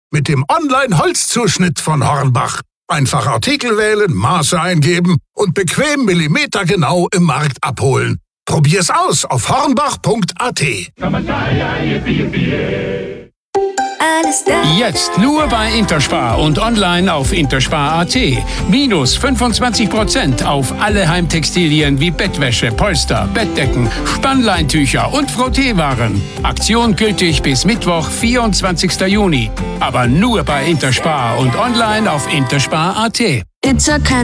Mit dem Online-Holzzuschnitt von Hornbach. Einfach Artikel wählen, Maße eingeben und bequem millimetergenau im Markt abholen. Probier's aus auf hornbach.at. Jetzt nur bei Interspar und online auf interspar.at. Minus 25% auf alle Heimtextilien wie Bettwäsche, Polster, Bettdecken, Spannleintücher und Frotteewaren. Aktion gültig bis Mittwoch, 24. Juni. Aber nur bei Interspar und online auf interspar.at.